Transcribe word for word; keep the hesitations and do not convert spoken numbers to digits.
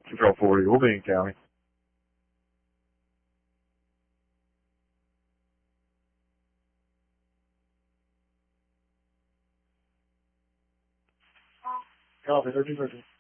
Control forty, we'll be in county. Copy, thirteen thirteen.